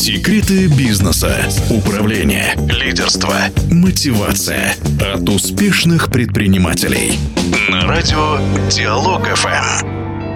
Секреты бизнеса, управления, лидерства, мотивация от успешных предпринимателей. На радио Диалог ФМ.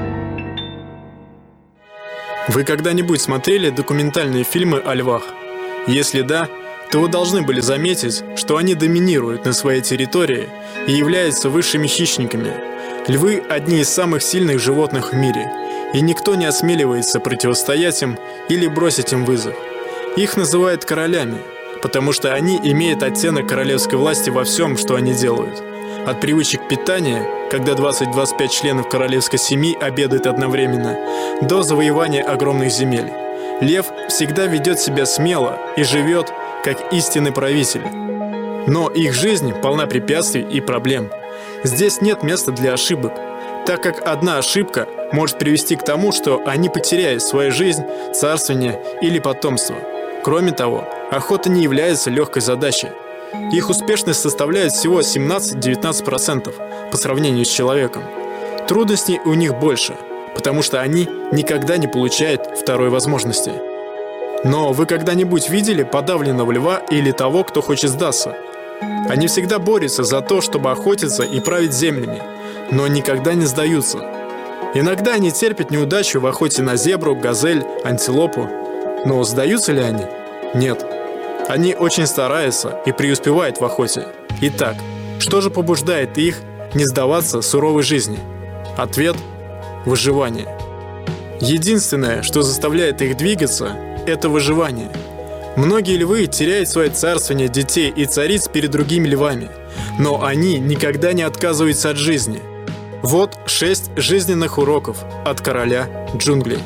Вы когда-нибудь смотрели документальные фильмы о львах? Если да, то вы должны были заметить, что они доминируют на своей территории и являются высшими хищниками. Львы – одни из самых сильных животных в мире, и никто не осмеливается противостоять им или бросить им вызов. Их называют королями, потому что они имеют оттенок королевской власти во всем, что они делают. От привычек питания, когда 20-25 членов королевской семьи обедают одновременно, до завоевания огромных земель. Лев всегда ведет себя смело и живет как истинный правитель. Но их жизнь полна препятствий и проблем. Здесь нет места для ошибок, так как одна ошибка может привести к тому, что они потеряют свою жизнь, царствование или потомство. Кроме того, охота не является легкой задачей. Их успешность составляет всего 17-19% по сравнению с человеком. Трудностей у них больше, потому что они никогда не получают второй возможности. Но вы когда-нибудь видели подавленного льва или того, кто хочет сдаться? Они всегда борются за то, чтобы охотиться и править землями, но никогда не сдаются. Иногда они терпят неудачу в охоте на зебру, газель, антилопу. Но сдаются ли они? Нет. Они очень стараются и преуспевают в охоте. Итак, что же побуждает их не сдаваться суровой жизни? Ответ – выживание. Единственное, что заставляет их двигаться – это выживание. Многие львы теряют свое царствование, детей и цариц перед другими львами, но они никогда не отказываются от жизни. Вот 6 жизненных уроков от короля джунглей.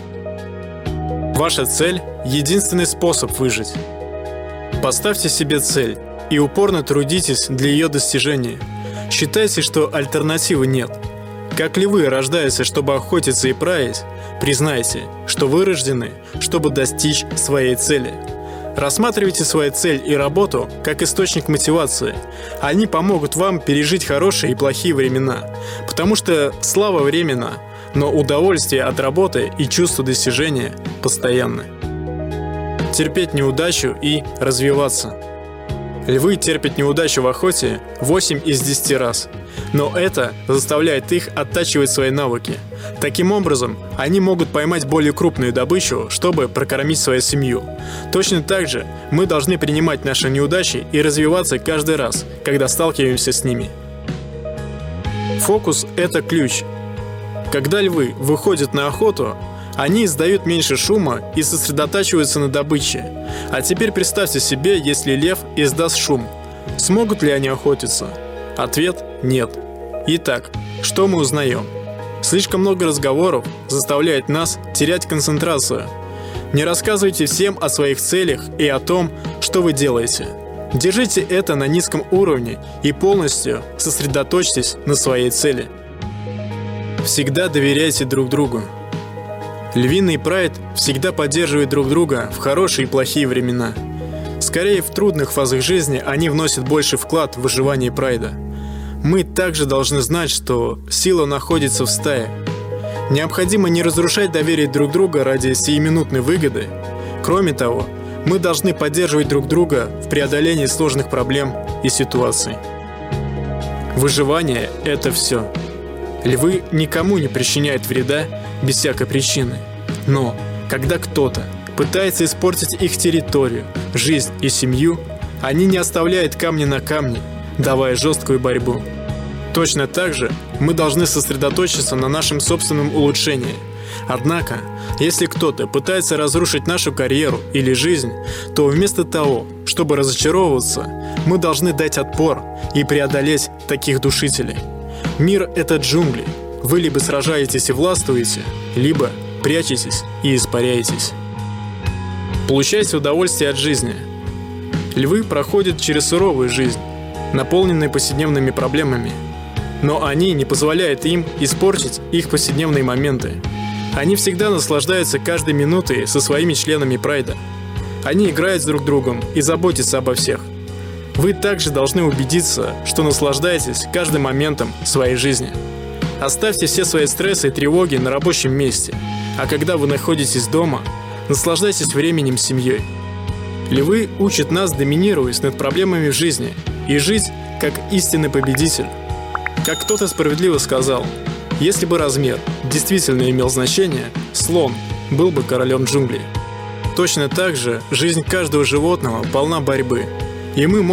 Ваша цель – единственный способ выжить. Поставьте себе цель и упорно трудитесь для ее достижения. Считайте, что альтернативы нет. Как львы рождаются, чтобы охотиться и править, признайте, что вы рождены, чтобы достичь своей цели. Рассматривайте свою цель и работу как источник мотивации. Они помогут вам пережить хорошие и плохие времена, потому что слава временна, но удовольствие от работы и чувство достижения постоянны. Терпеть неудачу и развиваться. Львы терпят неудачу в охоте 8 из 10 раз, но это заставляет их оттачивать свои навыки. Таким образом, они могут поймать более крупную добычу, чтобы прокормить свою семью. Точно так же мы должны принимать наши неудачи и развиваться каждый раз, когда сталкиваемся с ними. Фокус – это ключ. Когда львы выходят на охоту, они издают меньше шума и сосредотачиваются на добыче. А теперь представьте себе, если лев издаст шум. Смогут ли они охотиться? Ответ – нет. Итак, что мы узнаем? Слишком много разговоров заставляет нас терять концентрацию. Не рассказывайте всем о своих целях и о том, что вы делаете. Держите это на низком уровне и полностью сосредоточьтесь на своей цели. Всегда доверяйте друг другу. Львиный прайд всегда поддерживает друг друга в хорошие и плохие времена. Скорее, в трудных фазах жизни они вносят больший вклад в выживание прайда. Мы также должны знать, что сила находится в стае. Необходимо не разрушать доверие друг друга ради сиюминутной выгоды. Кроме того, мы должны поддерживать друг друга в преодолении сложных проблем и ситуаций. Выживание – это все. Львы никому не причиняют вреда без всякой причины. Но когда кто-то пытается испортить их территорию, жизнь и семью, они не оставляют камня на камне, давая жесткую борьбу. Точно так же мы должны сосредоточиться на нашем собственном улучшении. Однако, если кто-то пытается разрушить нашу карьеру или жизнь, то вместо того, чтобы разочаровываться, мы должны дать отпор и преодолеть таких душителей. Мир – это джунгли. Вы либо сражаетесь и властвуете, либо прячетесь и испаряетесь. Получайте удовольствие от жизни. Львы проходят через суровую жизнь, наполненную повседневными проблемами. Но они не позволяют им испортить их повседневные моменты. Они всегда наслаждаются каждой минутой со своими членами прайда. Они играют с друг другом и заботятся обо всех. Вы также должны убедиться, что наслаждаетесь каждым моментом своей жизни. Оставьте все свои стрессы и тревоги на рабочем месте, а когда вы находитесь дома, Наслаждайтесь временем с семьей. Львы учат нас доминировать над проблемами в жизни и жить как истинный победитель. Как кто-то справедливо сказал, если бы размер действительно имел значение, слон был бы королем джунглей. Точно так же жизнь каждого животного полна борьбы, и мы